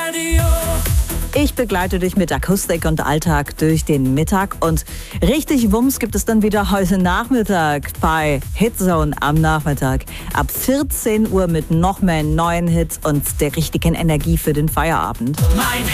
Ich begleite dich mit Akustik und Alltag durch den Mittag und richtig Wumms gibt es dann wieder heute Nachmittag bei Hitzone am Nachmittag. Ab 14 Uhr mit noch mehr neuen Hits und der richtigen Energie für den Feierabend.